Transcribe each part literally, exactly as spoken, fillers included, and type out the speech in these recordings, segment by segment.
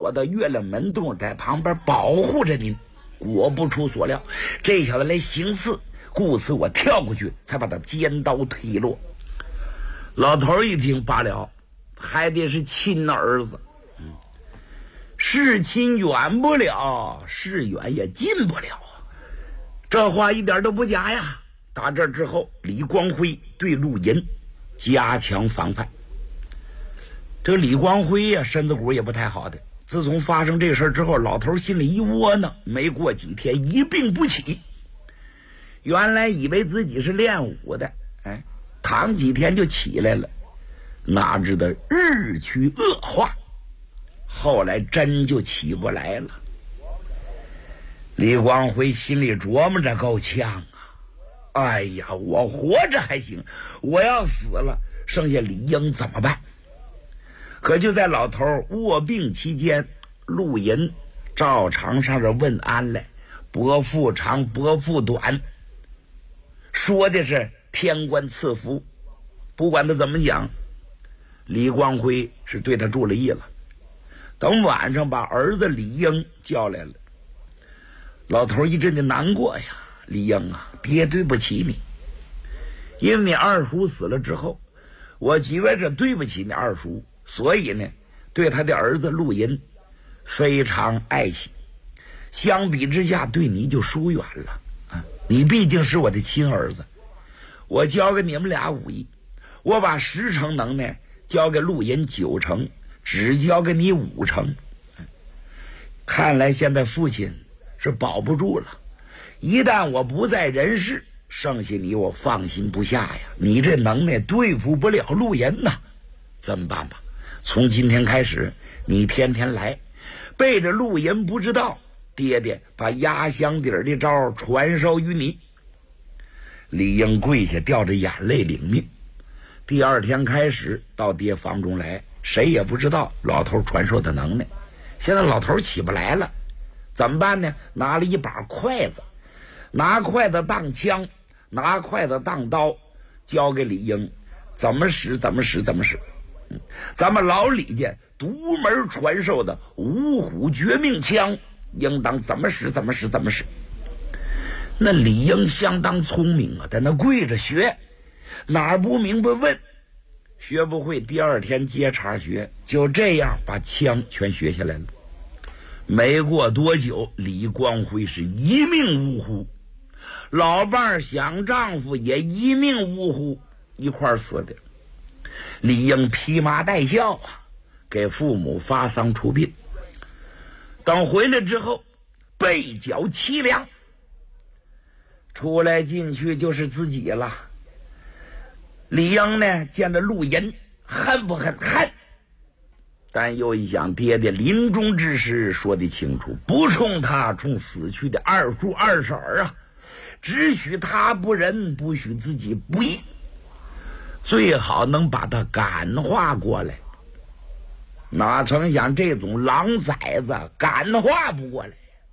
躲到月亮门洞，在旁边保护着您。果不出所料，这小子来行刺，故此我跳过去，才把他尖刀推落。老头一听罢了，还得是亲儿子，嗯，是亲远不了，是远也近不了啊。这话一点都不假呀。打这之后，李光辉对陆银加强防范。这李光辉呀、啊，身子骨也不太好的。自从发生这事之后，老头心里一窝囊，没过几天一病不起。原来以为自己是练武的，哎，躺几天就起来了，哪知道日趋恶化，后来真就起不来了。李光辉心里琢磨着够呛啊！哎呀，我活着还行，我要死了，剩下李英怎么办？可就在老头卧病期间，陆银照常上这问安来，伯父长伯父短，说的是天官赐福。不管他怎么讲，李光辉是对他注了意了。等晚上把儿子李英叫来了，老头一阵的难过呀。李英啊，爹对不起你，因为你二叔死了之后，我觉着对不起你二叔，所以呢，对他的儿子陆银非常爱惜，相比之下对你就疏远了啊！你毕竟是我的亲儿子，我教给你们俩武艺，我把十成能耐交给陆银九成，只交给你五成。看来现在父亲是保不住了，一旦我不在人世，剩下你我放心不下呀！你这能耐对付不了陆银呐，怎么办吧？从今天开始，你天天来，背着陆银不知道，爹爹把压箱底儿的招传授于你。李英跪下，掉着眼泪领命。第二天开始到爹房中来，谁也不知道老头传授的能耐。现在老头起不来了，怎么办呢？拿了一把筷子，拿筷子当枪，拿筷子当刀，交给李英，怎么使怎么使怎么使。咱们老李家独门传授的五虎绝命枪，应当怎么使怎么使怎么使。那李英相当聪明啊，在那跪着学，哪儿不明白问，学不会第二天接茬学，就这样把枪全学下来了。没过多久，李光辉是一命呜呼，老伴儿想丈夫也一命呜呼，一块儿死的。李英披麻戴孝啊，给父母发丧出殡。等回来之后，背脚凄凉，出来进去就是自己了。李英呢，见着陆银，恨不恨？恨。但又一想，爹爹临终之时说得清楚，不冲他，冲死去的二叔二婶儿啊，只许他不仁，不许自己不义，最好能把他感化过来。哪成想这种狼崽子感化不过来。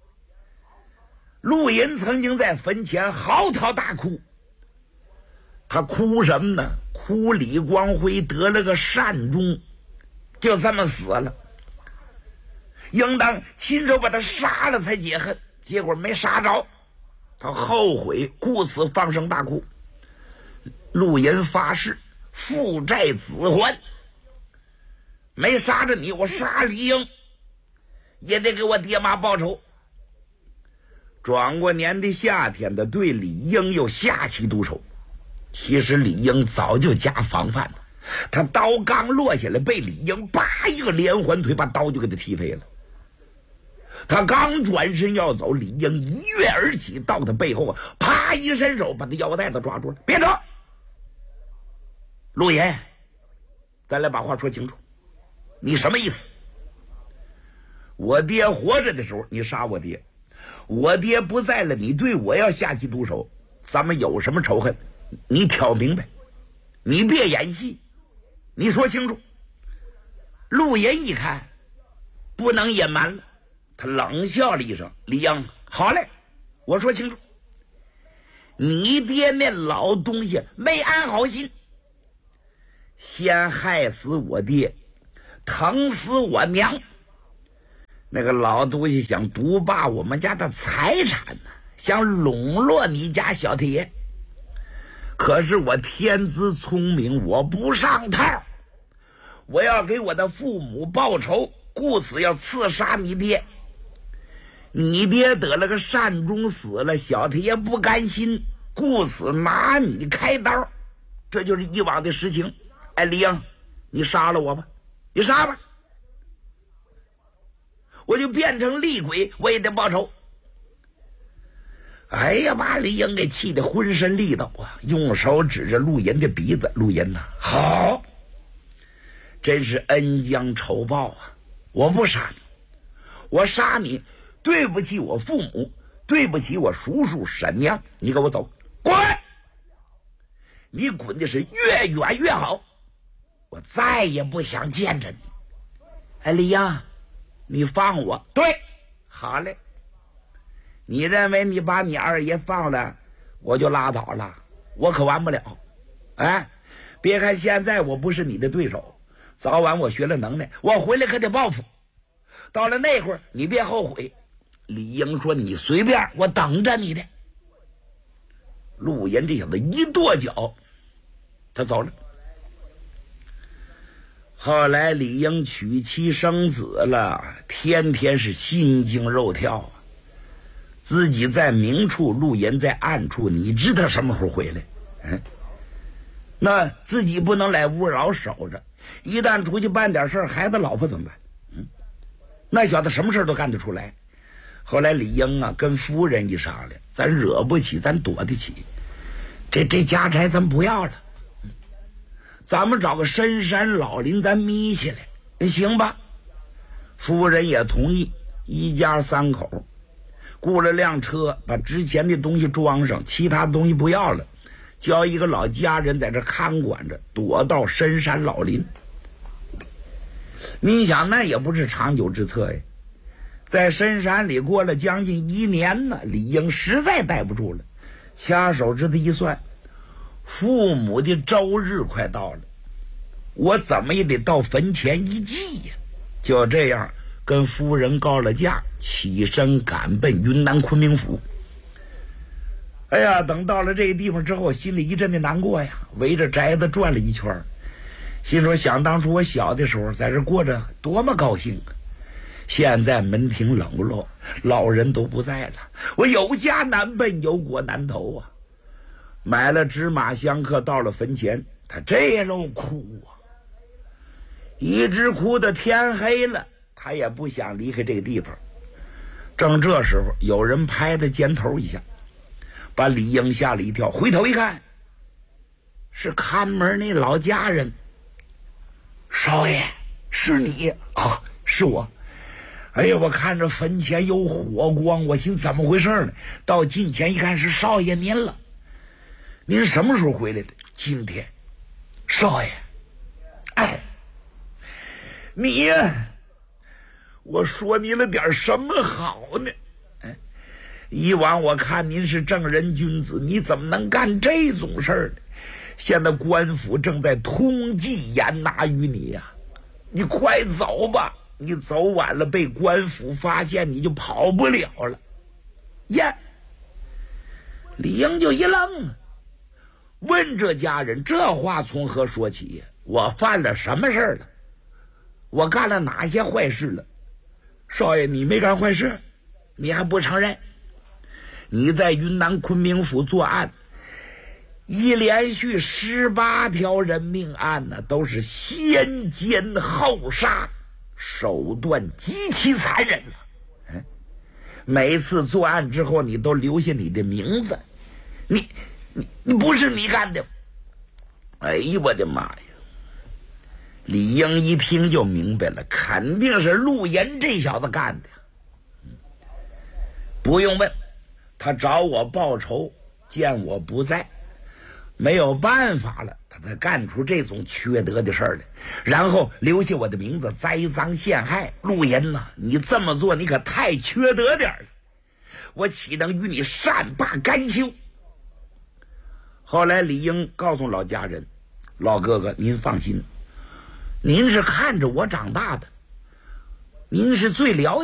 陆银曾经在坟前嚎啕大哭，他哭什么呢？哭李光辉得了个善终，就这么死了，应当亲手把他杀了才解恨，结果没杀着，他后悔，故此放声大哭。陆银发誓父债子还，没杀着你，我杀李英也得给我爹妈报仇。转过年的夏天，他对李英又下棋毒手。其实李英早就加防范了，他刀刚落下来，被李英叭一个连环腿把刀就给他踢飞了。他刚转身要走，李英一跃而起，到他背后啊，啪一伸手把他腰带子抓住了。别走，陆爷，咱来把话说清楚，你什么意思？我爹活着的时候你杀我爹，我爹不在了，你对我要下棋毒手，咱们有什么仇恨？你挑明白，你别演戏，你说清楚。陆爷一看不能隐瞒了，他冷笑了一声：李英，好嘞，我说清楚，你爹那老东西没安好心，先害死我爹，疼死我娘， 那个老东西想独霸我们家的财产呢，想笼络你家小铁。可是我天资聪明，我不上套，我要给我的父母报仇，故此要刺杀你爹。你爹得了个善终死了，小铁不甘心，故此拿你开刀。这就是以往的实情。哎，李英，你杀了我吧，你杀吧，我就变成厉鬼，我也得报仇。哎呀，把李英给气得浑身力道啊！用手指着陆银的鼻子，陆银呐，好，真是恩将仇报啊！我不杀你，我杀你，对不起我父母，对不起我叔叔婶娘，你给我走，滚！你滚的是越远越好，我再也不想见着你。哎，李英，你放我。对，好嘞。你认为你把你二爷放了，我就拉倒了？我可完不了。哎，别看现在我不是你的对手，早晚我学了能耐，我回来可得报复。到了那会儿，你别后悔。李英说：“你随便，我等着你的。”陆岩这小子一跺脚，他走了。后来李英娶妻生子了，天天是心惊肉跳啊。自己在明处，陆岩在暗处，你知他什么时候回来？嗯，那自己不能来屋老守着，一旦出去办点事儿，孩子老婆怎么办？嗯，那小子什么事都干得出来。后来李英啊跟夫人一商量，咱惹不起，咱躲得起，这这家宅咱不要了，嗯，咱们找个深山老林咱眯起来，行吧？夫人也同意，一家三口雇了辆车，把之前的东西装上，其他东西不要了，叫一个老家人在这看管着，躲到深山老林。你想那也不是长久之策呀，在深山里过了将近一年呢，李英实在待不住了，掐手指头一算，父母的周日快到了，我怎么也得到坟前一祭呀。就这样跟夫人告了假，起身赶奔云南昆明府。哎呀，等到了这个地方之后，心里一阵的难过呀，围着宅子转了一圈，心说想当初我小的时候在这过着多么高兴啊！现在门庭冷落，老人都不在了，我有家难奔，有国难投啊！买了纸马香客，到了坟前，他这路哭啊，一直哭到天黑了，他也不想离开这个地方。正这时候，有人拍他肩头一下，把李英吓了一跳，回头一看，是看门那老家人。少爷，是你啊？是我。哎呀，我看着坟前有火光，我寻怎么回事呢？到近前一看，是少爷您了。您什么时候回来的？今天。少爷，哎，你呀，我说你了点什么好呢？哎，以往我看您是正人君子，你怎么能干这种事儿呢？现在官府正在通缉严拿于你呀、啊，你快走吧！你走晚了被官府发现，你就跑不了了。呀，李英就一愣，问这家人：这话从何说起呀？我犯了什么事儿了？我干了哪些坏事了？少爷，你没干坏事，你还不承认？你在云南昆明府作案，一连续十八条人命案呢，都是先奸后杀，手段极其残忍了。嗯，每次作案之后，你都留下你的名字，你你你不是你干的。哎呦我的妈呀！李英一听就明白了，肯定是陆岩这小子干的。不用问，他找我报仇，见我不在，没有办法了，他才干出这种缺德的事儿来，然后留下我的名字，栽赃陷害。陆岩呐、啊，你这么做你可太缺德点了，我岂能与你善罢甘休？后来李英告诉老家人：老哥哥您放心，您是看着我长大的，您是最了解